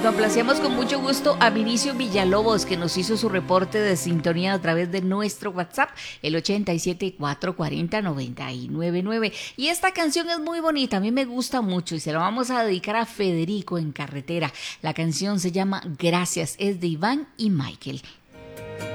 complacemos con mucho gusto a Vinicio Villalobos, que nos hizo su reporte de sintonía a través de nuestro WhatsApp, el 87-440-999. Y esta canción es muy bonita, a mí me gusta mucho y se la vamos a dedicar a Federico en carretera. La canción se llama Gracias, es de Iván y Michael.